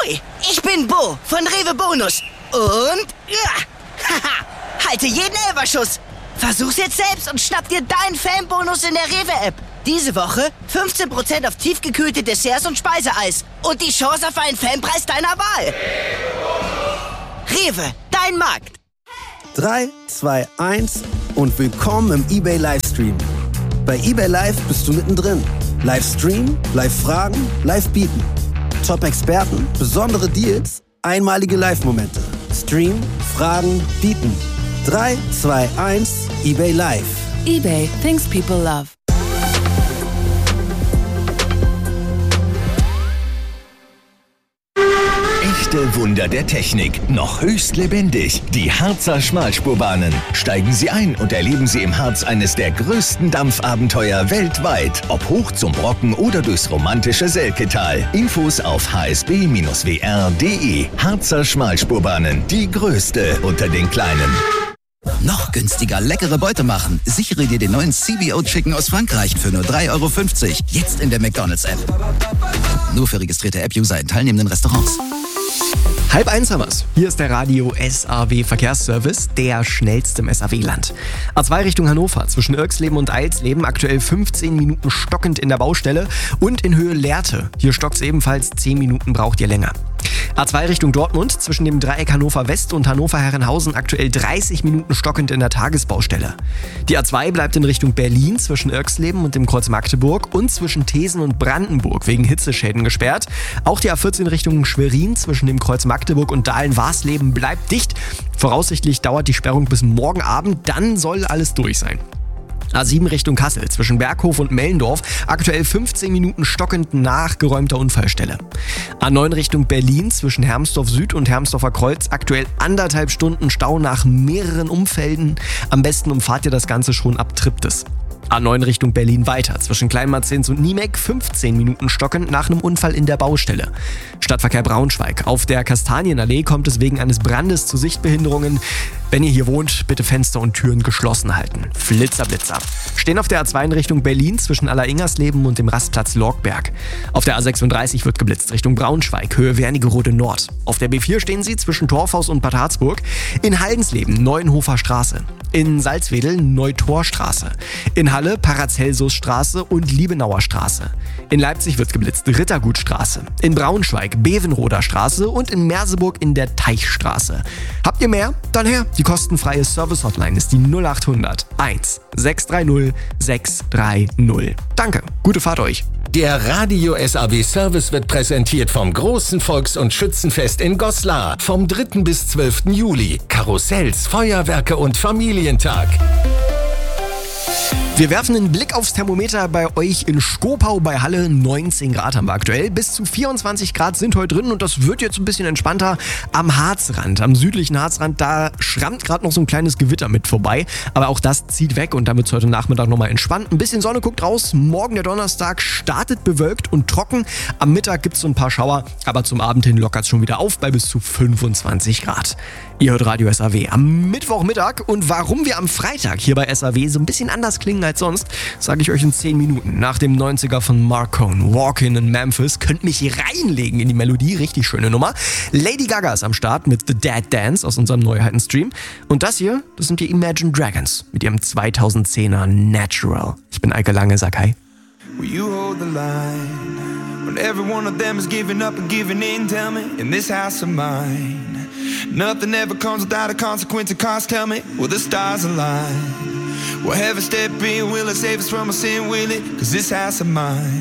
Ahoi, ich bin Bo von Rewe Bonus. Und, haha, halte jeden Elferschuss. Versuch's jetzt selbst und schnapp dir deinen Fanbonus in der Rewe-App. Diese Woche 15% auf tiefgekühlte Desserts und Speiseeis. Und die Chance auf einen Fanpreis deiner Wahl. Rewe, dein Markt. 3, 2, 1 und willkommen im eBay Livestream. Bei eBay Live bist du mittendrin. Livestream, Live-Fragen, Live-Bieten. Top-Experten, besondere Deals, einmalige Live-Momente. Stream, Fragen, Bieten. 3, 2, 1, eBay Live. eBay, things people love. Echte Wunder der Technik, noch höchst lebendig. Die Harzer Schmalspurbahnen. Steigen Sie ein und erleben Sie im Harz eines der größten Dampfabenteuer weltweit. Ob hoch zum Brocken oder durchs romantische Selketal. Infos auf hsb-wr.de. Harzer Schmalspurbahnen, die größte unter den kleinen. Noch günstiger leckere Beute machen. Sichere dir den neuen CBO Chicken aus Frankreich für nur 3,50 €. Jetzt in der McDonald's-App. Nur für registrierte App-User in teilnehmenden Restaurants. 12:30 haben wir's. Hier ist der Radio SAW Verkehrsservice, der schnellste im SAW-Land. A2 Richtung Hannover, zwischen Irxleben und Eilsleben, aktuell 15 Minuten stockend in der Baustelle. Und in Höhe Lehrte, hier stockt's ebenfalls, 10 Minuten braucht ihr länger. A2 Richtung Dortmund, zwischen dem Dreieck Hannover West und Hannover-Herrenhausen, aktuell 30 Minuten stockend in der Tagesbaustelle. Die A2 bleibt in Richtung Berlin, zwischen Irxleben und dem Kreuz Magdeburg und zwischen Thesen und Brandenburg wegen Hitzeschäden gesperrt. Auch die A14 Richtung Schwerin, zwischen dem Kreuz Magdeburg und Dahlen-Warsleben bleibt dicht. Voraussichtlich dauert die Sperrung bis morgen Abend, dann soll alles durch sein. A7 Richtung Kassel, zwischen Berghof und Mellendorf, aktuell 15 Minuten stockend nach geräumter Unfallstelle. A9 Richtung Berlin, zwischen Hermsdorf Süd und Hermsdorfer Kreuz, aktuell 1,5 Stunden Stau nach mehreren Umfelden. Am besten umfahrt ihr das Ganze schon ab Triptis. A9 Richtung Berlin weiter, zwischen Kleinmarzens und Niemek, 15 Minuten stockend nach einem Unfall in der Baustelle. Stadtverkehr Braunschweig. Auf der Kastanienallee kommt es wegen eines Brandes zu Sichtbehinderungen. Wenn ihr hier wohnt, bitte Fenster und Türen geschlossen halten. Flitzer, Blitzer. Stehen auf der A2 in Richtung Berlin, zwischen Alleringers-Leben und dem Rastplatz Lorgberg. Auf der A36 wird geblitzt, Richtung Braunschweig, Höhe Wernigerode Nord. Auf der B4 stehen sie zwischen Torfhaus und Bad Harzburg. In Haldensleben, Neuenhofer Straße. In Salzwedel, Neutorstraße. In Halle, Paracelsusstraße und Liebenauer Straße. In Leipzig wird geblitzt, Rittergutstraße. In Braunschweig, Bevenroder Straße und in Merseburg in der Teichstraße. Habt ihr mehr? Dann her. Die kostenfreie Service-Hotline ist die 0800 1 630 630. Danke, gute Fahrt euch. Der Radio SAW Service wird präsentiert vom großen Volks- und Schützenfest in Goslar. Vom 3. bis 12. Juli. Karussells, Feuerwerke und Familientag. Wir werfen einen Blick aufs Thermometer bei euch in Skopau bei Halle. 19 Grad haben wir aktuell. Bis zu 24 Grad sind heute drin und das wird jetzt ein bisschen entspannter am Harzrand, am südlichen Harzrand. Da schrammt gerade noch so ein kleines Gewitter mit vorbei. Aber auch das zieht weg und dann wird es heute Nachmittag nochmal entspannt. Ein bisschen Sonne guckt raus. Morgen der Donnerstag startet bewölkt und trocken. Am Mittag gibt es so ein paar Schauer, aber zum Abend hin lockert es schon wieder auf bei bis zu 25 Grad. Ihr hört Radio SAW am Mittwochmittag und warum wir am Freitag hier bei SAW so ein bisschen anders klingen als sonst, sage ich euch in 10 Minuten. Nach dem 90er von Marcone, Walkin' in Memphis, könnt mich hier reinlegen in die Melodie, richtig schöne Nummer. Lady Gaga ist am Start mit The Dead Dance aus unserem Neuheiten-Stream. Und das hier, das sind die Imagine Dragons mit ihrem 2010er Natural. Ich bin Eike Lange, sag hi. Will you hold the line when every one of them is giving up and giving in? Tell me, in this house of mine, nothing ever comes without a consequence of cost. Tell me, will the stars align? Will heaven step in? Will it save us from our sin? Will it? 'Cause this house of mine